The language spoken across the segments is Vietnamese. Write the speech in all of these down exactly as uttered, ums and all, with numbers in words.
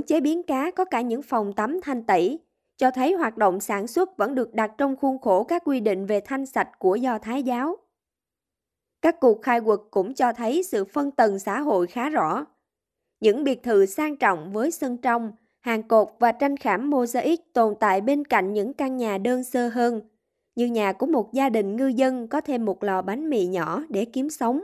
chế biến cá có cả những phòng tắm thanh tẩy, cho thấy hoạt động sản xuất vẫn được đặt trong khuôn khổ các quy định về thanh sạch của Do Thái giáo. Các cuộc khai quật cũng cho thấy sự phân tầng xã hội khá rõ. Những biệt thự sang trọng với sân trong, hàng cột và tranh khảm mosaic tồn tại bên cạnh những căn nhà đơn sơ hơn, như nhà của một gia đình ngư dân có thêm một lò bánh mì nhỏ để kiếm sống.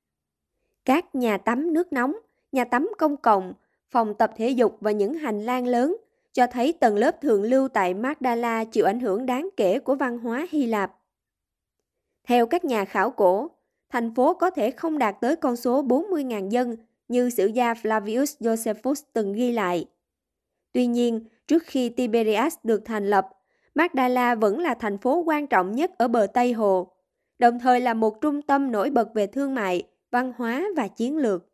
Các nhà tắm nước nóng, nhà tắm công cộng, phòng tập thể dục và những hành lang lớn cho thấy tầng lớp thượng lưu tại Magdala chịu ảnh hưởng đáng kể của văn hóa Hy Lạp. Theo các nhà khảo cổ, thành phố có thể không đạt tới con số bốn mươi nghìn dân như sử gia Flavius Josephus từng ghi lại. Tuy nhiên, trước khi Tiberias được thành lập, Magdala vẫn là thành phố quan trọng nhất ở bờ Tây Hồ, đồng thời là một trung tâm nổi bật về thương mại, văn hóa và chiến lược.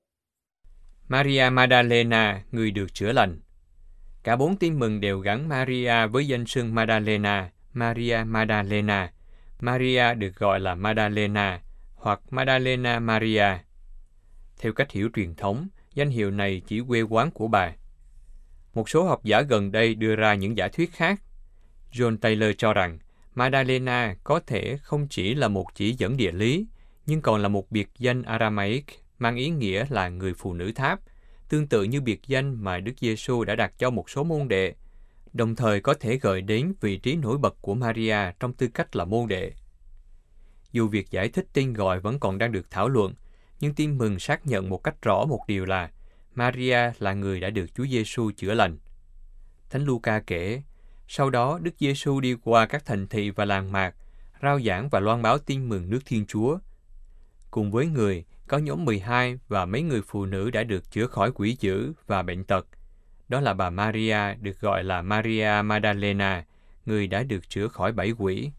Maria Maddalena, người được chữa lành. Cả bốn tin mừng đều gắn Maria với danh xưng Maddalena, Maria Maddalena. Maria được gọi là Maddalena hoặc Maddalena Maria. Theo cách hiểu truyền thống, danh hiệu này chỉ quê quán của bà. Một số học giả gần đây đưa ra những giả thuyết khác. John Taylor cho rằng Maddalena có thể không chỉ là một chỉ dẫn địa lý, nhưng còn là một biệt danh Aramaic mang ý nghĩa là người phụ nữ tháp, tương tự như biệt danh mà Đức Giêsu đã đặt cho một số môn đệ, đồng thời có thể gợi đến vị trí nổi bật của Maria trong tư cách là môn đệ. Dù việc giải thích tên gọi vẫn còn đang được thảo luận, nhưng tin mừng xác nhận một cách rõ một điều là Maria là người đã được Chúa Giêsu chữa lành. Thánh Luca kể, sau đó Đức Giêsu đi qua các thành thị và làng mạc, rao giảng và loan báo tin mừng nước Thiên Chúa. Cùng với người, có nhóm mười hai và mấy người phụ nữ đã được chữa khỏi quỷ dữ và bệnh tật. Đó là bà Maria được gọi là Maria Maddalena, người đã được chữa khỏi bảy quỷ.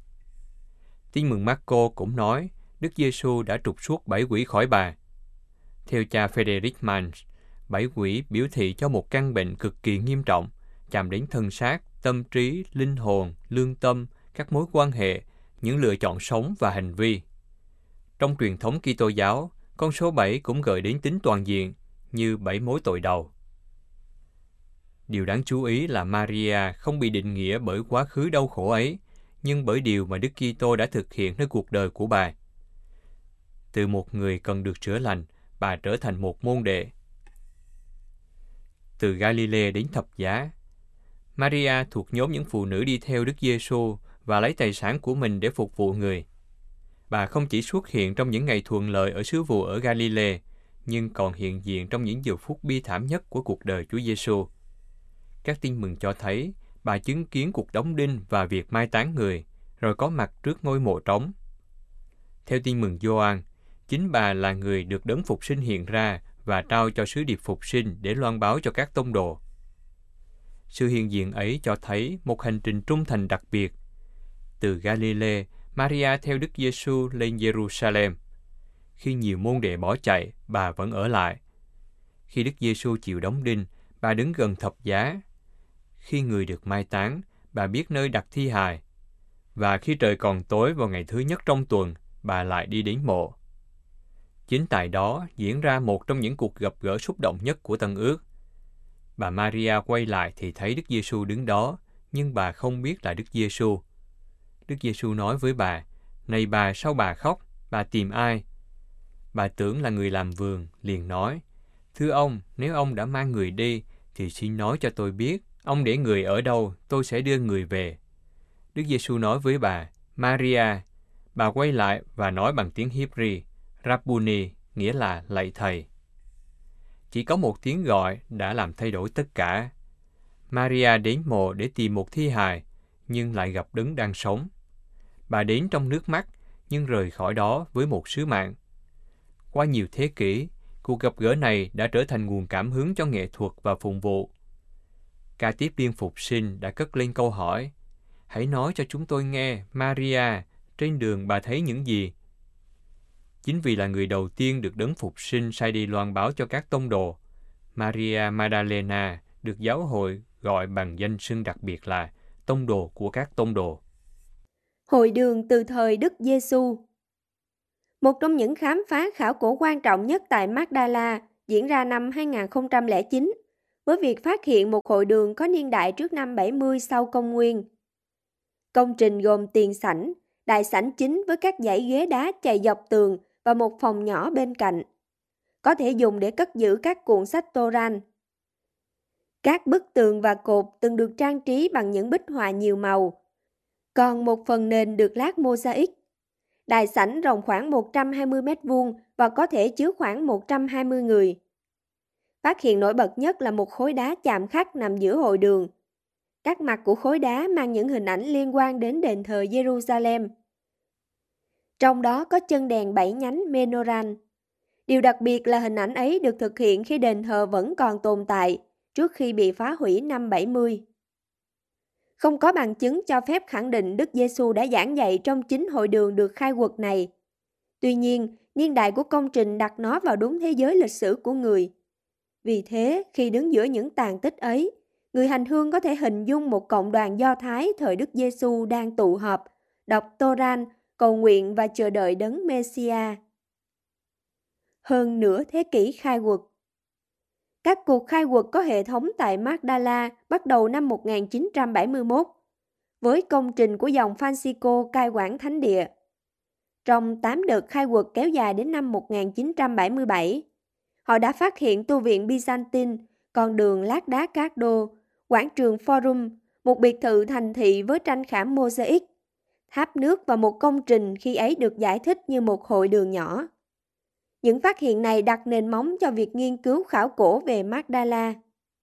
Tin mừng Marco cũng nói Đức Giêsu đã trục xuất bảy quỷ khỏi bà. Theo cha Frederick Mans, bảy quỷ biểu thị cho một căn bệnh cực kỳ nghiêm trọng, chạm đến thân xác, tâm trí, linh hồn, lương tâm, các mối quan hệ, những lựa chọn sống và hành vi. Trong truyền thống Kitô giáo, con số bảy cũng gợi đến tính toàn diện, như bảy mối tội đầu. Điều đáng chú ý là Maria không bị định nghĩa bởi quá khứ đau khổ ấy, nhưng bởi điều mà Đức Kitô đã thực hiện nơi cuộc đời của bà. Từ một người cần được chữa lành, bà trở thành một môn đệ. Từ Galilee đến thập giá, Maria thuộc nhóm những phụ nữ đi theo Đức Giêsu và lấy tài sản của mình để phục vụ người. Bà không chỉ xuất hiện trong những ngày thuận lợi ở sứ vụ ở Galilee, nhưng còn hiện diện trong những giờ phút bi thảm nhất của cuộc đời Chúa Giêsu. Các tin mừng cho thấy bà chứng kiến cuộc đóng đinh và việc mai táng người, rồi có mặt trước ngôi mộ trống. Theo tin mừng Gioan, chính bà là người được đấng phục sinh hiện ra và trao cho sứ điệp phục sinh để loan báo cho các tông đồ. Sự hiện diện ấy cho thấy một hành trình trung thành đặc biệt. Từ Galilee, Maria theo Đức Giêsu lên Jerusalem. Khi nhiều môn đệ bỏ chạy, bà vẫn ở lại. Khi Đức Giêsu chịu đóng đinh, bà đứng gần thập giá. Khi người được mai táng, bà biết nơi đặt thi hài. Và khi trời còn tối vào ngày thứ nhất trong tuần, bà lại đi đến mộ. Chính tại đó diễn ra một trong những cuộc gặp gỡ xúc động nhất của Tân Ước. Bà Maria quay lại thì thấy Đức Giêsu đứng đó, nhưng bà không biết là Đức Giêsu. Đức Giêsu nói với bà, "Này bà, sao bà khóc? Bà tìm ai?" Bà tưởng là người làm vườn, liền nói, "Thưa ông, nếu ông đã mang người đi, thì xin nói cho tôi biết, ông để người ở đâu, tôi sẽ đưa người về." Đức Giêsu nói với bà, "Maria." Bà quay lại và nói bằng tiếng Hebrew, Rabbuni, nghĩa là lạy thầy. Chỉ có một tiếng gọi đã làm thay đổi tất cả. Maria đến mộ để tìm một thi hài, nhưng lại gặp đấng đang sống. Bà đến trong nước mắt, nhưng rời khỏi đó với một sứ mạng. Qua nhiều thế kỷ, cuộc gặp gỡ này đã trở thành nguồn cảm hứng cho nghệ thuật và phụng vụ. Ca tiếp liên phục sinh đã cất lên câu hỏi, "Hãy nói cho chúng tôi nghe, Maria, trên đường bà thấy những gì?" Chính vì là người đầu tiên được đấng phục sinh sai đi loan báo cho các tông đồ, Maria Maddalena được giáo hội gọi bằng danh xưng đặc biệt là tông đồ của các tông đồ. Hội đường từ thời Đức Giêsu. Một trong những khám phá khảo cổ quan trọng nhất tại Magdala diễn ra năm hai nghìn không trăm lẻ chín. với việc phát hiện một hội đường có niên đại trước năm bảy mươi sau công nguyên. Công trình gồm tiền sảnh, đại sảnh chính với các dãy ghế đá chạy dọc tường và một phòng nhỏ bên cạnh, có thể dùng để cất giữ các cuộn sách Toran. Các bức tường và cột từng được trang trí bằng những bích họa nhiều màu, còn một phần nền được lát mosaic. Đại sảnh rộng khoảng một trăm hai mươi mét vuông và có thể chứa khoảng một trăm hai mươi người. Phát hiện nổi bật nhất là một khối đá chạm khắc nằm giữa hội đường. Các mặt của khối đá mang những hình ảnh liên quan đến đền thờ Jerusalem. Trong đó có chân đèn bảy nhánh menorah. Điều đặc biệt là hình ảnh ấy được thực hiện khi đền thờ vẫn còn tồn tại, trước khi bị phá hủy năm bảy mươi. Không có bằng chứng cho phép khẳng định Đức Giêsu đã giảng dạy trong chính hội đường được khai quật này. Tuy nhiên, niên đại của công trình đặt nó vào đúng thế giới lịch sử của người. Vì thế, khi đứng giữa những tàn tích ấy, người hành hương có thể hình dung một cộng đoàn Do Thái thời Đức Giêsu đang tụ họp, đọc Toran, cầu nguyện và chờ đợi đấng Messiah. Hơn nửa thế kỷ khai quật. Các cuộc khai quật có hệ thống tại Magdala bắt đầu năm một nghìn chín trăm bảy mươi mốt, với công trình của dòng Francisco cai quản thánh địa. Trong tám đợt khai quật kéo dài đến năm một nghìn chín trăm bảy mươi bảy, họ đã phát hiện tu viện Byzantine, con đường lát đá Cardo, quảng trường Forum, một biệt thự thành thị với tranh khảm mosaic, tháp nước và một công trình khi ấy được giải thích như một hội đường nhỏ. Những phát hiện này đặt nền móng cho việc nghiên cứu khảo cổ về Magdala.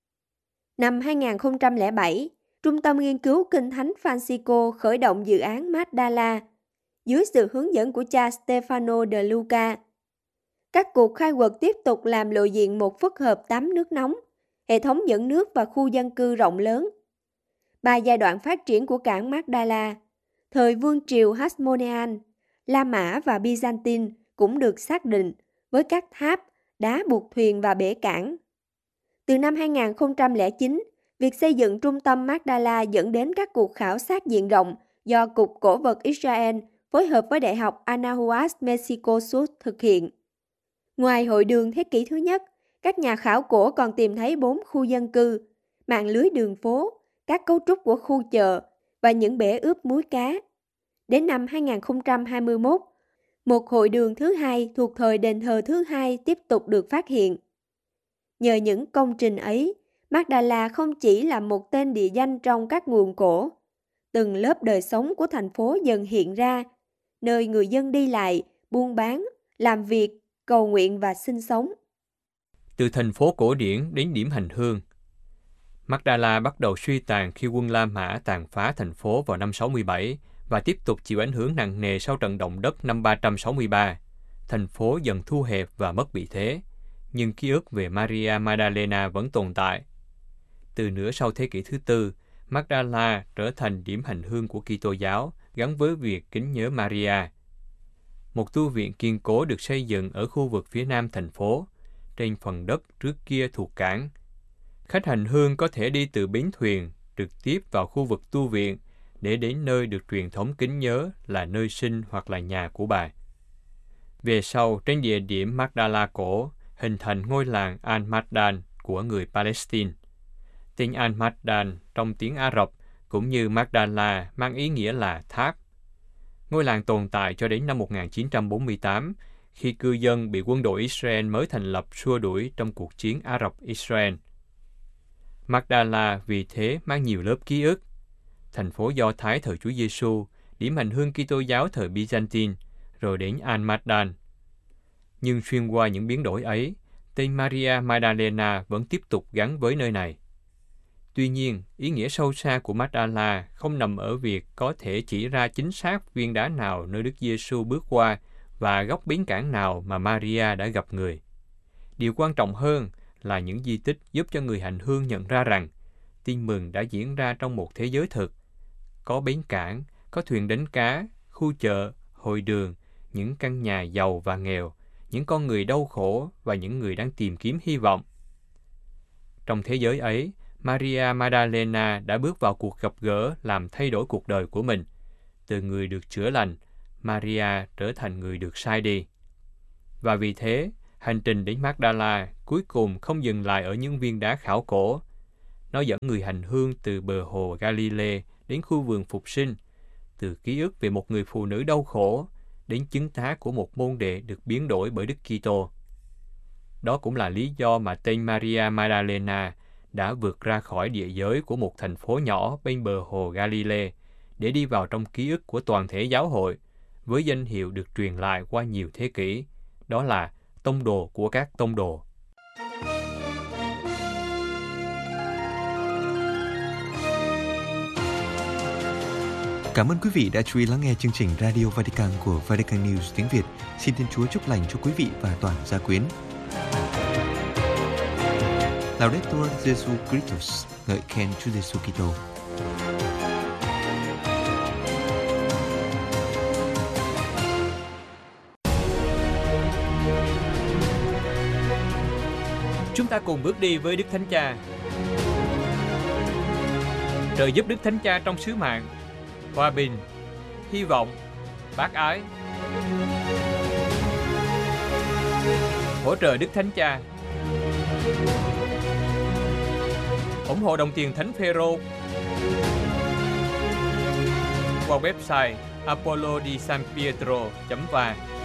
Năm hai nghìn không trăm lẻ bảy, Trung tâm Nghiên cứu Kinh Thánh Francisco khởi động dự án Magdala dưới sự hướng dẫn của cha Stefano de Luca. Các cuộc khai quật tiếp tục làm lộ diện một phức hợp tắm nước nóng, hệ thống dẫn nước và khu dân cư rộng lớn. Ba giai đoạn phát triển của cảng Magdala, thời Vương triều Hasmonean, La Mã và Byzantine cũng được xác định với các tháp, đá buộc thuyền và bể cảng. Từ năm hai nghìn không trăm lẻ chín, việc xây dựng trung tâm Magdala dẫn đến các cuộc khảo sát diện rộng do Cục Cổ vật Israel phối hợp với Đại học Anahuac Mexico Sud thực hiện. Ngoài hội đường thế kỷ thứ nhất, các nhà khảo cổ còn tìm thấy bốn khu dân cư, mạng lưới đường phố, các cấu trúc của khu chợ và những bể ướp muối cá. Đến năm hai nghìn không trăm hai mươi mốt, một hội đường thứ hai thuộc thời đền thờ thứ hai tiếp tục được phát hiện. Nhờ những công trình ấy, Magdala không chỉ là một tên địa danh trong các nguồn cổ. Từng lớp đời sống của thành phố dần hiện ra, nơi người dân đi lại, buôn bán, làm việc, cầu nguyện và sinh sống. Từ thành phố cổ điển đến điểm hành hương, Magdala bắt đầu suy tàn khi quân La Mã tàn phá thành phố vào năm sáu mươi bảy và tiếp tục chịu ảnh hưởng nặng nề sau trận động đất năm ba trăm sáu mươi ba. Thành phố dần thu hẹp và mất vị thế, nhưng ký ức về Maria Magdalena vẫn tồn tại. Từ nửa sau thế kỷ thứ tư, Magdala trở thành điểm hành hương của Kitô giáo gắn với việc kính nhớ Maria. Một tu viện kiên cố được xây dựng ở khu vực phía nam thành phố, trên phần đất trước kia thuộc cảng. Khách hành hương có thể đi từ bến thuyền trực tiếp vào khu vực tu viện để đến nơi được truyền thống kính nhớ là nơi sinh hoặc là nhà của bà. Về sau, trên địa điểm Magdala cổ, hình thành ngôi làng Al-Maddan của người Palestine. Tên Al-Maddan trong tiếng Ả Rập cũng như Magdala mang ý nghĩa là tháp. Ngôi làng tồn tại cho đến năm một nghìn chín trăm bốn mươi tám, khi cư dân bị quân đội Israel mới thành lập xua đuổi trong cuộc chiến Ả Rập-Israel. Magdala vì thế mang nhiều lớp ký ức. Thành phố Do Thái thời Chúa Giêsu, điểm hành hương Kitô giáo thời Byzantine, rồi đến Al-Maddan. Nhưng xuyên qua những biến đổi ấy, tên Maria Magdalena vẫn tiếp tục gắn với nơi này. Tuy nhiên, ý nghĩa sâu xa của Magdala không nằm ở việc có thể chỉ ra chính xác viên đá nào nơi Đức Giêsu bước qua và góc bến cảng nào mà Maria đã gặp người. Điều quan trọng hơn là những di tích giúp cho người hành hương nhận ra rằng tin mừng đã diễn ra trong một thế giới thực. Có bến cảng, có thuyền đánh cá, khu chợ, hội đường, những căn nhà giàu và nghèo, những con người đau khổ và những người đang tìm kiếm hy vọng. Trong thế giới ấy, Maria Magdalena đã bước vào cuộc gặp gỡ làm thay đổi cuộc đời của mình. Từ người được chữa lành, Maria trở thành người được sai đi. Và vì thế, Hành trình đến Magdala cuối cùng không dừng lại ở những viên đá khảo cổ. Nó dẫn người hành hương từ bờ hồ Galilee đến khu vườn phục sinh, từ ký ức về một người phụ nữ đau khổ đến chứng tá của một môn đệ được biến đổi bởi Đức Kitô. Đó cũng là lý do mà tên Maria Magdalena đã vượt ra khỏi địa giới của một thành phố nhỏ bên bờ hồ Galilee để đi vào trong ký ức của toàn thể giáo hội, với danh hiệu được truyền lại qua nhiều thế kỷ, đó là tông đồ của các tông đồ. Cảm ơn quý vị đã chú ý lắng nghe chương trình Radio Vatican của Vatican News tiếng Việt. Xin Thiên Chúa chúc lành cho quý vị và toàn gia quyến. Laudetur Jesu Christus, ngợi khen Chúa Giêsu Kitô. Chúng ta cùng bước đi với Đức Thánh Cha. Trợ giúp Đức Thánh Cha trong sứ mạng, hòa bình, hy vọng, bác ái. Hỗ trợ Đức Thánh Cha. Ủng hộ đồng tiền Thánh Phêrô qua website apollo di san pietro chấm va.